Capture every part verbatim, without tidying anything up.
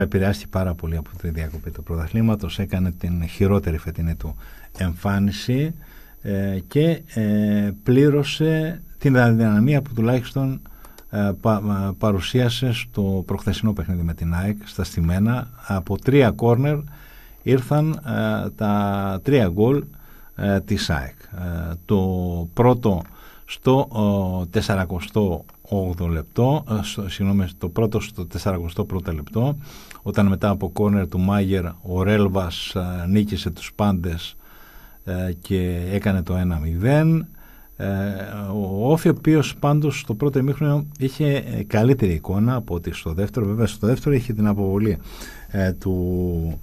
επηρεάστηκε πάρα πολύ από τη διακοπή του πρωταθλήματος, έκανε την χειρότερη φετινή του εμφάνιση ε, και ε, πλήρωσε την αδυναμία που τουλάχιστον ε, πα, παρουσίασε στο προχθεσινό παιχνίδι με την ΑΕΚ στα στημένα. Από τρία κόρνερ ήρθαν ε, τα τρία γκολ ε, της ΑΕΚ. Ε, το πρώτο στο τεσσαρακοστό όγδοο λεπτό, στο, συγγνώμη, το πρώτο στο τεσσαρακοστό πρώτο λεπτό, όταν μετά από κόρνερ του Μάγερ ο Ρέλβας ε, νίκησε τους πάντες ε, και έκανε το ένα μηδέν. Ε, ο Όφη, ο οποίος πάντως στο πρώτο ημίχρονο είχε καλύτερη εικόνα από ότι στο δεύτερο. Βέβαια στο δεύτερο είχε την αποβολή ε, του,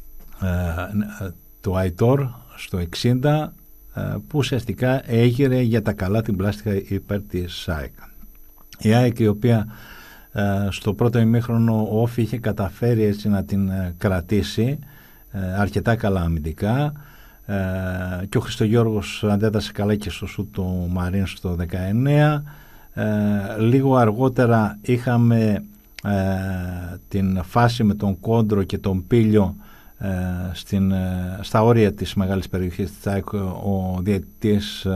ε, του Αϊτόρ στο εξήντα, που ουσιαστικά έγειρε για τα καλά την πλάστικα υπέρ της ΑΕΚ. Η ΑΕΚ, η οποία ε, στο πρώτο ημίχρονο ο Όφη είχε καταφέρει έτσι να την ε, κρατήσει ε, αρκετά καλά αμυντικά, ε, και ο Χριστογιώργος αντέδρασε καλά και στο σούτ του Μαρίν στο δεκαεννέα. Ε, λίγο αργότερα είχαμε ε, την φάση με τον Κόντρο και τον Πίλιο Στην, στα όρια της μεγάλης περιοχής της ΑΕΚ. Ο διαιτητής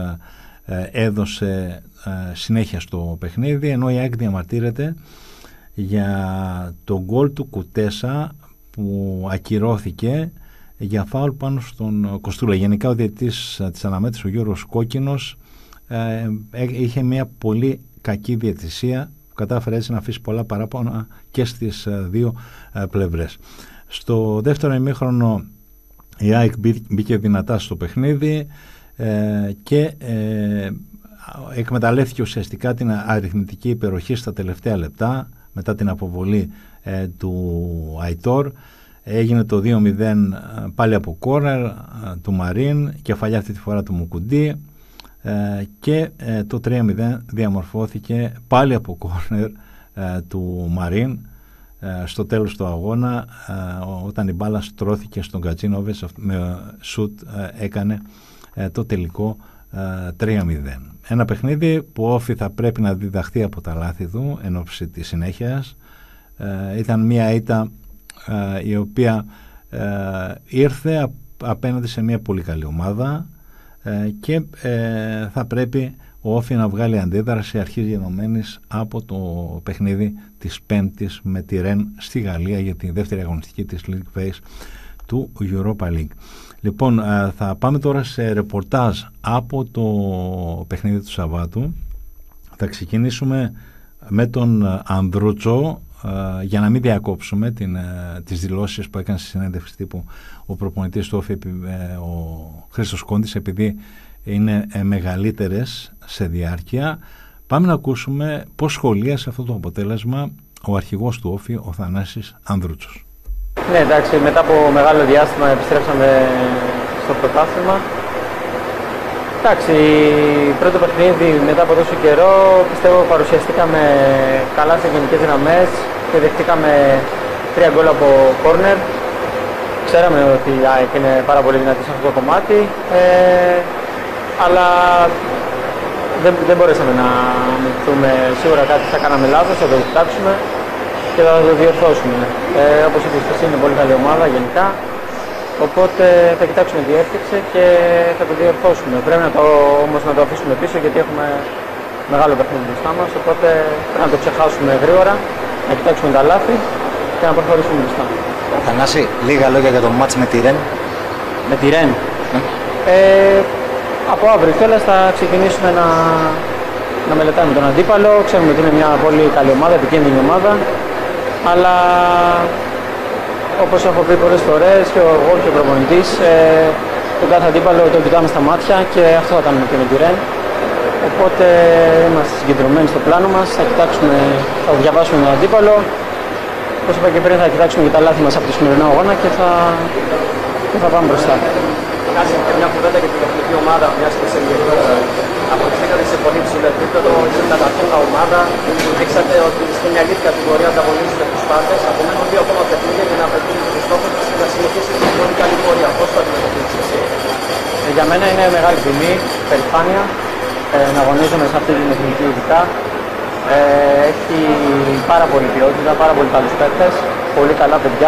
έδωσε συνέχεια στο παιχνίδι, ενώ η ΑΕΚ διαμαρτύρεται για το γκολ του Κουτέσα που ακυρώθηκε για φάουλ πάνω στον Κοστούλα. Γενικά ο διαιτητής της αναμέτρησης, ο Γιώργος Κόκκινος, είχε μια πολύ κακή διαιτησία που κατάφερε έτσι να αφήσει πολλά παράπονα και στις δύο πλευρές. Στο δεύτερο ημίχρονο η ΑΕΚ μπήκε δυνατά στο παιχνίδι ε, και ε, εκμεταλλεύτηκε ουσιαστικά την αριθμητική υπεροχή στα τελευταία λεπτά μετά την αποβολή ε, του Αϊτόρ. Έγινε το δύο μηδέν πάλι από κόρνερ ε, του Μαρίν, κεφαλιά αυτή τη φορά του Μουκουντή, ε, και ε, το τρία μηδέν διαμορφώθηκε πάλι από κόρνερ ε, του Μαρίν στο τέλος του αγώνα, όταν η μπάλα στρώθηκε στον Κατσίνοβες, με σουτ έκανε το τελικό τρία μηδέν. Ένα παιχνίδι που ο Όφη θα πρέπει να διδαχθεί από τα λάθη του εν ώψη της συνέχειας. Ήταν μια ήττα η οποία ήρθε απέναντι σε μια πολύ καλή ομάδα και θα πρέπει ο Όφη να βγάλει αντίδραση αρχής γενομένης από το παιχνίδι της Πέμπτης με τη Ρεν στη Γαλλία για τη δεύτερη αγωνιστική της League Phase του Europa League. Λοιπόν, θα πάμε τώρα σε ρεπορτάζ από το παιχνίδι του Σαββάτου. Θα ξεκινήσουμε με τον Ανδρούτσο, για να μην διακόψουμε την, τις δηλώσεις που έκανε στη συνέντευξη τύπου ο προπονητής του Όφη, ο Χρήστος Κόντης, επειδή είναι μεγαλύτερες σε διάρκεια. Πάμε να ακούσουμε πώς σχολίασε αυτό το αποτέλεσμα ο αρχηγός του Όφη, ο Θανάσης Ανδρούτσος. Ναι, εντάξει, μετά από μεγάλο διάστημα επιστρέψαμε στο πρωτάθλημα. Εντάξει, πρώτο παιχνίδι μετά από τόσο καιρό, πιστεύω παρουσιαστήκαμε καλά σε γενικές γραμμές και δεχτήκαμε τρία γκολ από κόρνερ. Ξέραμε ότι η ΑΕΚ είναι πάρα πολύ δυνατή σε αυτό το κομμάτι, ε, αλλά δεν, δεν μπορέσαμε να μειχθούμε. Σίγουρα κάτι θα κάναμε λάθος, θα το κοιτάξουμε και θα το διορθώσουμε. Ε, όπως είπες, είναι πολύ καλή ομάδα γενικά, οπότε θα κοιτάξουμε τι έφτιαξε και θα το διορθώσουμε. Πρέπει να το, όμως να το αφήσουμε πίσω, γιατί έχουμε μεγάλο παιχνίδι μπροστά μας, οπότε πρέπει να το ξεχάσουμε γρήγορα, να κοιτάξουμε τα λάθη και να προχωρήσουμε μπροστά. Θανάση, λίγα λόγια για το μάτς με τη Ρεν. Με τη Ρεν. Ναι. Ε, από αύριο κιόλας θα ξεκινήσουμε να, να μελετάμε τον αντίπαλο. Ξέρουμε ότι είναι μια πολύ καλή ομάδα, επικίνδυνη ομάδα, αλλά όπως έχω πει πολλές φορές και εγώ και ο προπονητής, ε, τον κάθε αντίπαλο τον κοιτάμε στα μάτια και αυτό θα κάνουμε και με τη Ρεν. Οπότε είμαστε συγκεντρωμένοι στο πλάνο μας, θα κοιτάξουμε, θα διαβάσουμε τον αντίπαλο. Όπως είπα και πριν, θα κοιτάξουμε και τα λάθη μας από το σημερινό αγώνα και θα, και θα πάμε μπροστά. Κάτσε και μια κουβέντα για την εθνική ομάδα, μιας και σε αποκτήσατε σε πολύ ψηλό επίπεδο, είστε καταρχήν ομάδα, δείξατε ότι είστε μια αλήθεια κατηγορία ανταγωνίζετε τους πάντες, απομένουν δύο ακόμα παιχνίδια για να πετύχετε τους στόχους και να συνεχίσετε την πολύ καλή πορεία. Πώς το αντιμετωπίζεις εσύ? Ε, για μένα είναι μεγάλη τιμή, περηφάνεια, ε, να αγωνίζομαι σε αυτή την εθνική ειδικά. Ε, έχει πάρα πολύ ποιότητα, πάρα πολύ καλούς παίκτες, πολύ καλά παιδιά.